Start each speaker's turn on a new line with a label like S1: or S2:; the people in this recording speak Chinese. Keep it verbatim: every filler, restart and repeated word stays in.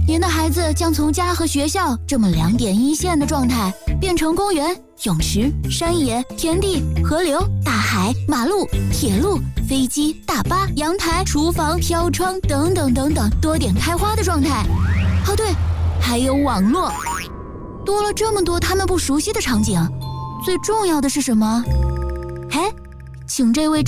S1: 您的孩子将从家和学校这么两点一线的状态，变成公园、泳池、山野、田地、河流、大海、马路、铁路、飞机、大巴、阳台、厨房、飘窗等等等等多点开花的状态。哦对，还有网络。多了这么多他们不熟悉的场景，最重要的是什么？嘿，请这位